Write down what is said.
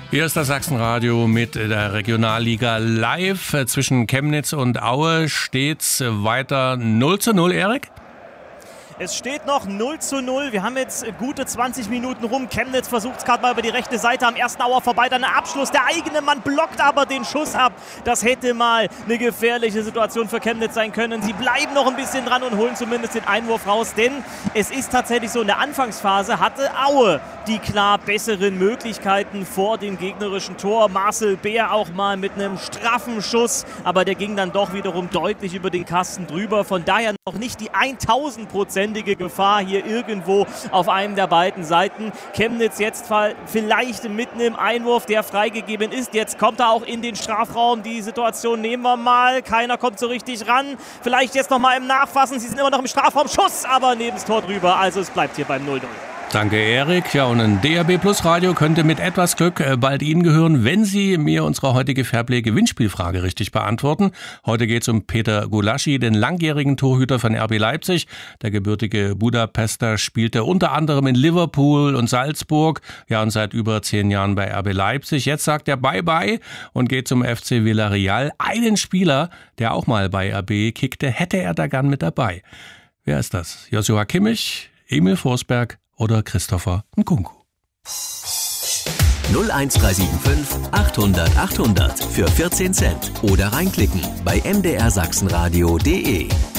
Hier ist das Sachsenradio mit der Regionalliga live. Zwischen Chemnitz und Aue steht's weiter 0:0, Erik? Es steht noch 0:0. Wir haben jetzt gute 20 Minuten rum. Chemnitz versucht es gerade mal über die rechte Seite am ersten Auer vorbei. Dann ein Abschluss. Der eigene Mann blockt aber den Schuss ab. Das hätte mal eine gefährliche Situation für Chemnitz sein können. Sie bleiben noch ein bisschen dran und holen zumindest den Einwurf raus. Denn es ist tatsächlich so, in der Anfangsphase hatte Aue die klar besseren Möglichkeiten vor dem gegnerischen Tor. Marcel Beer auch mal mit einem straffen Schuss. Aber der ging dann doch wiederum deutlich über den Kasten drüber. Von daher noch nicht die 1000% Gefahr hier irgendwo auf einem der beiden Seiten. Chemnitz jetzt vielleicht mit einem Einwurf, der freigegeben ist. Jetzt kommt er auch in den Strafraum. Die Situation nehmen wir mal. Keiner kommt so richtig ran. Vielleicht jetzt nochmal im Nachfassen. Sie sind immer noch im Strafraum. Schuss, aber neben das Tor drüber. Also es bleibt hier beim 0:0. Danke, Erik. Ja, und ein DAB Plus Radio könnte mit etwas Glück bald Ihnen gehören, wenn Sie mir unsere heutige Fairplay-Gewinnspielfrage richtig beantworten. Heute geht es um Peter Gulaschi, den langjährigen Torhüter von RB Leipzig. Der gebürtige Budapester spielte unter anderem in Liverpool und Salzburg, ja, und seit über 10 Jahren bei RB Leipzig. Jetzt sagt er Bye-bye und geht zum FC Villarreal. Einen Spieler, der auch mal bei RB kickte, hätte er da gern mit dabei. Wer ist das? Joshua Kimmich, Emil Forsberg oder Christopher Nkunku? 01375 800 800 für 14 Cent oder reinklicken bei mdrsachsenradio.de.